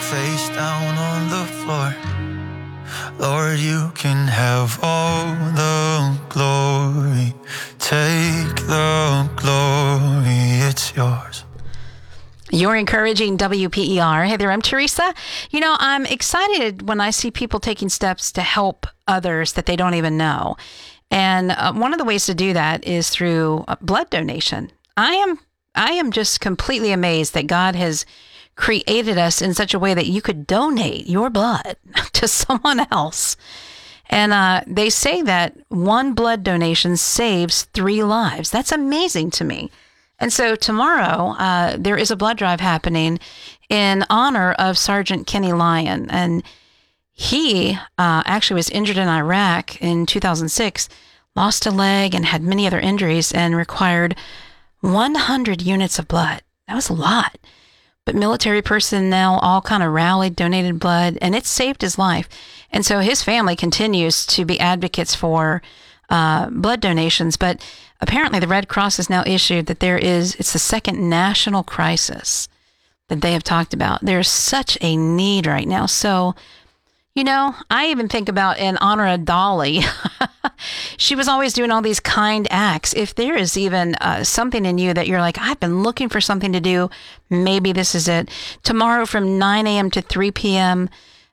face down on the floor. Lord, you can have all the glory. Take the glory, it's yours. You're encouraging WPER. Hey there, I'm Teresa. You know, I'm excited when I see people taking steps to help others that they don't even know. And one of the ways to do that is through blood donation. I am just completely amazed that God has created us in such a way that you could donate your blood to someone else. And they say that one blood donation saves 3 lives. That's amazing to me. And so tomorrow, there is a blood drive happening in honor of Sergeant Kenny Lyon. And he actually was injured in Iraq in 2006, lost a leg and had many other injuries and required 100 units of blood. That was a lot. But military personnel all kind of rallied, donated blood, and it saved his life. And so his family continues to be advocates for blood donations. But apparently the Red Cross has now issued that it's the second national crisis that they have talked about. There's such a need right now. So, you know, I even think about in honor of Dolly. She was always doing all these kind acts. If there is even something in you that you're like, I've been looking for something to do, maybe this is it. Tomorrow from 9 a.m. to 3 p.m.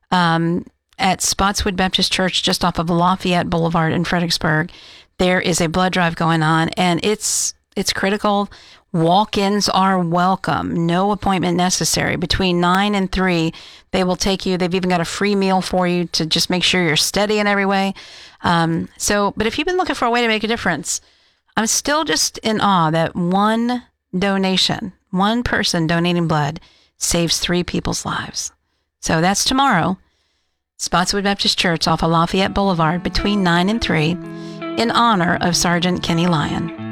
At Spotswood Baptist Church, just off of Lafayette Boulevard in Fredericksburg, there is a blood drive going on, and it's critical. Walk-ins are welcome. No appointment necessary. Between 9 and 3, they will take you. They've even got a free meal for you to just make sure you're steady in every way. But if you've been looking for a way to make a difference, I'm still just in awe that one donation, one person donating blood saves 3 people's lives. So that's tomorrow. Spotswood Baptist Church off of Lafayette Boulevard between 9 and 3 in honor of Sergeant Kenny Lyon.